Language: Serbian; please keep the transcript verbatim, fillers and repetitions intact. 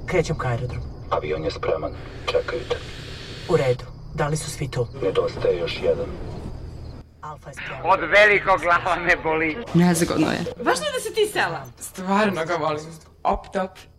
Krećem ka aerodromu. Avion je spreman. Čekajte. U redu. Da li su svi tu? Nedostaje još jedan. Alfa je spreman. Od velikog glava me boli. Nezgodno je. Važno je da se ti sela. Stvarno ga volim. Op top.